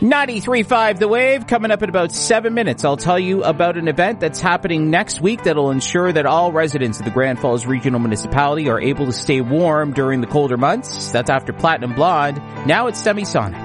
93.5 The Wave, coming up in about 7 minutes. I'll tell you about an event that's happening next week that'll ensure that all residents of the Grand Falls Regional Municipality are able to stay warm during the colder months. That's after Platinum Blonde. Now it's Semisonic.